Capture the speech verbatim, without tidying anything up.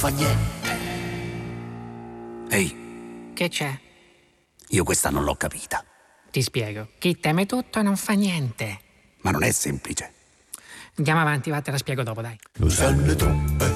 fa niente. Ehi, Che c'è? io questa non l'ho capita. Ti spiego. Chi teme tutto non fa niente. Ma non è semplice. Andiamo avanti, va, te la spiego dopo, dai. Lo sanno le truppe.